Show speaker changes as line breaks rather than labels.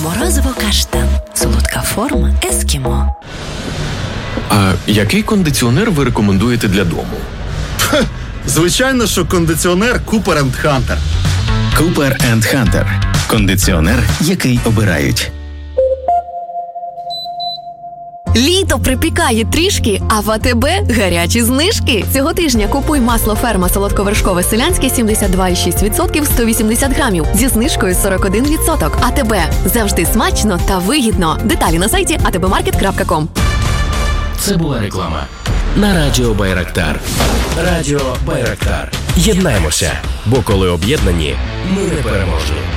Морозиво каштан. Солодка форма ескімо.
А який кондиціонер ви рекомендуєте для дому?
Звичайно, що кондиціонер Cooper & Hunter.
Cooper & Hunter. Кондиціонер, який обирають.
Літо припікає трішки, а в АТБ гарячі знижки. Цього тижня купуй масло «Ферма» солодковершкове селянське 72,6% 180 грамів зі знижкою 41%. АТБ. Завжди смачно та вигідно. Деталі на сайті atbmarket.com.
Це була реклама на Радіо Байрактар. Радіо Байрактар. Єднаємося, бо коли об'єднані, ми непереможні.